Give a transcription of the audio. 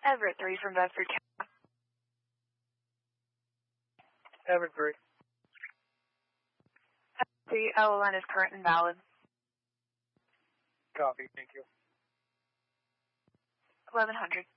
Everett 3 from Bedford County. Everett 3. The LLN is current and valid. Copy, thank you. 1100.